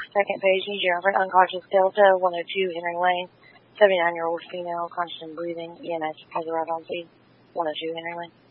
second page, New Jennifer, unconscious Delta, 102 Henry Lane, 79-year-old female, conscious and breathing, EMS, has arrived on scene, 102 Henry Lane.